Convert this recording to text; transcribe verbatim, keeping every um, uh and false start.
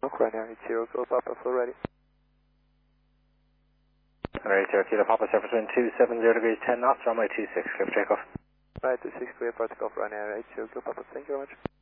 Ryanair eight zero Kilo Papa, full ready. Ryanair eight zero Kilo Papa, surface wind two seven zero degrees ten knots, runway two six, clear for takeoff. Right, two six, clear for takeoff, Ryanair eight zero Kilo Papa, thank you very much.